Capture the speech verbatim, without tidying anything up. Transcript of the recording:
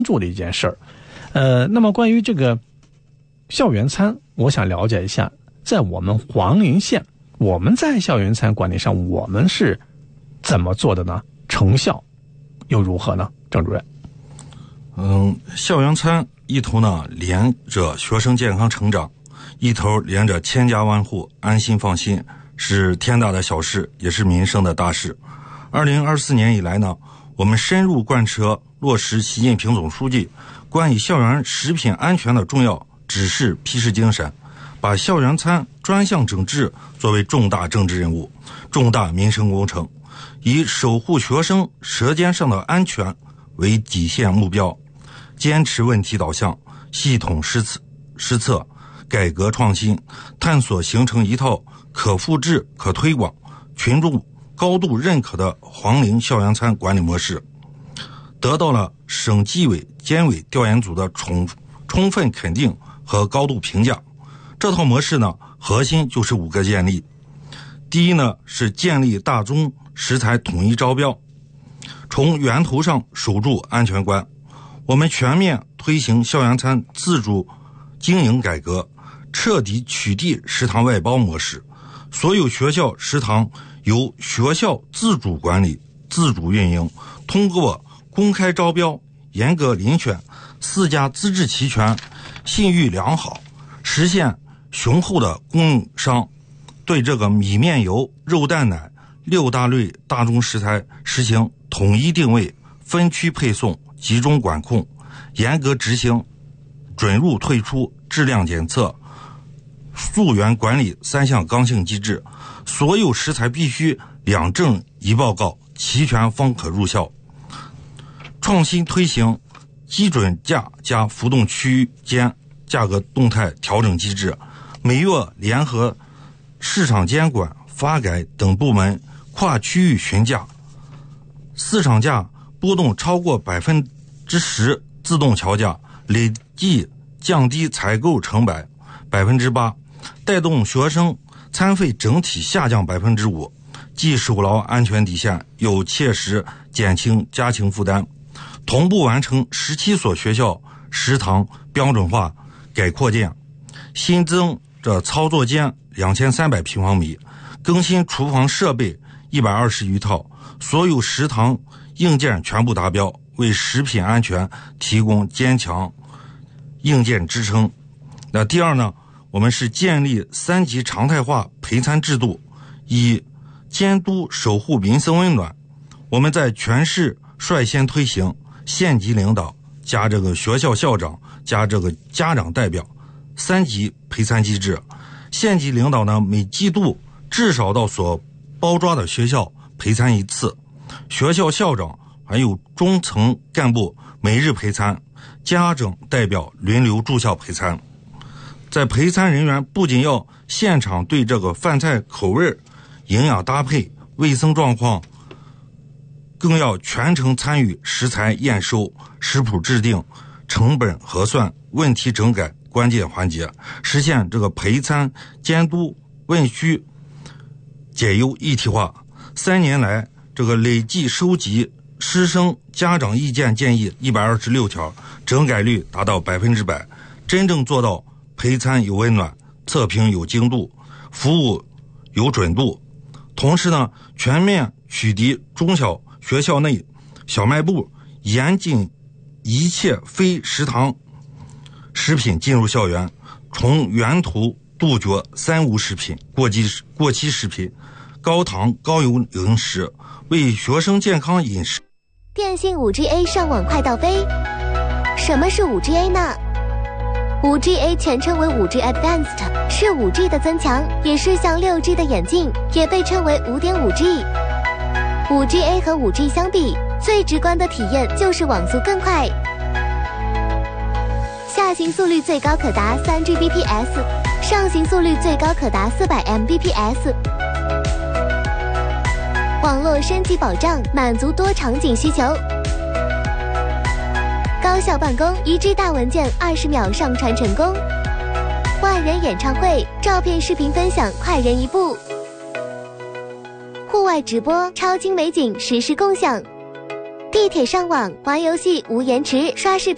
注的一件事儿。呃，那么关于这个校园餐，我想了解一下，在我们黄陵县，我们在校园餐管理上，我们是怎么做的呢？成效又如何呢？郑主任。 嗯，校园餐一头呢连着学生健康成长，一头连着千家万户安心放心，是天大的小事，也是民生的大事。二零二四年以来呢，我们深入贯彻落实习近平总书记关于校园食品安全的重要指示批示精神，把校园餐专项整治作为重大政治任务、重大民生工程，以守护学生舌尖上的安全为底线目标，坚持问题导向，系统施策施策，改革创新，探索形成一套可复制、可推广、群众高度认可的黄陵校园餐管理模式，得到了省纪委监委调研组的充充分肯定和高度评价。这套模式呢，核心就是五个建立。第一呢，是建立大宗食材统一招标，从源头上守住安全关。我们全面推行校园餐自主经营改革，彻底取缔食堂外包模式，所有学校食堂由学校自主管理、自主运营，通过公开招标、严格遴选四家资质齐全、信誉良好、实现雄厚的供应商，对这个米面油、肉蛋奶六大类大宗食材实行统一定位、分区配送、集中管控，严格执行准入退出、质量检测、溯源管理三项刚性机制，所有食材必须两证一报告，齐全方可入校。创新推行基准价加浮动区间价格动态调整机制，每月联合市场监管、发改等部门跨区域询价，市场价波动超过百分之十自动调价，累计降低采购成本百分之八，带动学生餐费整体下降百分之五，既守牢安全底线，又切实减轻家庭负担。同步完成十七所学校食堂标准化改扩建，新增这操作间两千三百平方米，更新厨房设备一百二十余套，所有食堂硬件全部达标，为食品安全提供坚强硬件支撑。那第二呢，我们是建立三级常态化陪餐制度，以监督守护民生温暖。我们在全市率先推行县级领导加这个学校校长加这个家长代表三级陪餐机制。县级领导呢，每季度至少到所包抓的学校陪餐一次，学校校长还有中层干部每日陪餐，家长代表轮流驻校陪餐。在陪餐人员不仅要现场对这个饭菜口味、营养搭配、卫生状况，更要全程参与食材验收、食谱制定、成本核算、问题整改关键环节，实现这个陪餐监督问需解忧一体化。三年来，这个累计收集师生家长意见建议一百二十六条，整改率达到百分之百，真正做到陪餐有温暖，测评有精度，服务有准度。同时呢，全面取缔中小学校内小卖部，严禁一切非食堂食品进入校园，从源头杜绝三无食品、过期过期食品、高糖高油零食，为学生健康饮食。 电信 五 G A 上网快到飞。什么是 五 G A 呢？ 五 G A 全称为 五 G Advanced， 是 五 G 的增强，也是向 六 G 的演进，也被称为 五点五 G。 五 G A 和 五 G 相比，最直观的体验就是网速更快，下行速率最高可达 三 G B P S， 上行速率最高可达 四百 M B P S。 网络升级保障，满足多场景需求。高效办公，一 G 大文件二十秒上传成功。万人演唱会，照片视频分享快人一步。户外直播，超精美景实时共享。地铁上网，玩游戏无延迟，刷视频